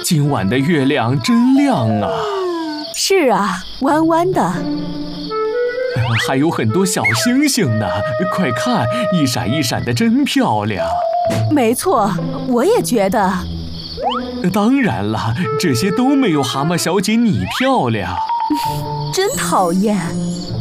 今晚的月亮真亮啊！ 是啊，弯弯的。 还有很多小星星呢，快看，一闪一闪的，真漂亮。 没错，我也觉得。 当然了，这些都没有蛤蟆小姐你漂亮。 真讨厌。